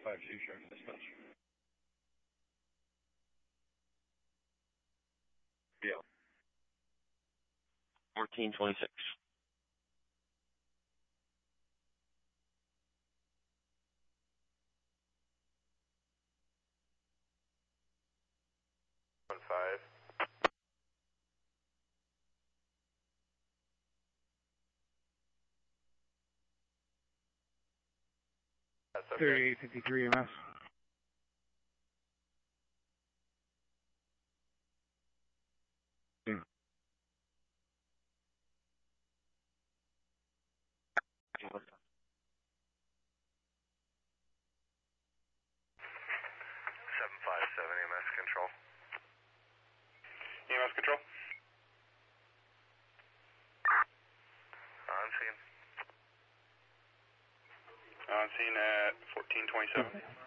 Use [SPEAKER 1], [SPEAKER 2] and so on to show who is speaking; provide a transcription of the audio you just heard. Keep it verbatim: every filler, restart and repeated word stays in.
[SPEAKER 1] five two, Sheriff Dispatch. Yeah.
[SPEAKER 2] fourteen twenty-six.
[SPEAKER 3] One five.
[SPEAKER 4] thirty-eight fifty-three E M S.
[SPEAKER 3] seven five seven E M S control. E M S control. On scene. On scene at fourteen twenty-seven.